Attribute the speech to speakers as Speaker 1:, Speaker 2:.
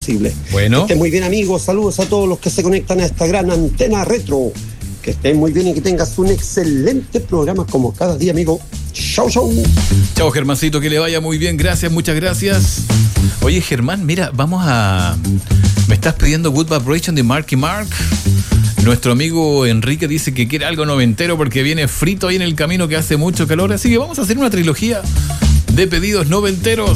Speaker 1: posible.
Speaker 2: Bueno.
Speaker 1: Que estén muy bien, amigos. Saludos a todos los que se conectan a esta gran antena retro. Que estén muy bien y que tengas un excelente programa como cada día, amigo. Chau, chau.
Speaker 2: Chao, Germancito, que le vaya muy bien. Gracias, muchas gracias. Oye, Germán, mira, me estás pidiendo Good Vibration de Marky Mark. Nuestro amigo Enrique dice que quiere algo noventero porque viene frito ahí en el camino, que hace mucho calor. Así que vamos a hacer una trilogía de pedidos noventeros.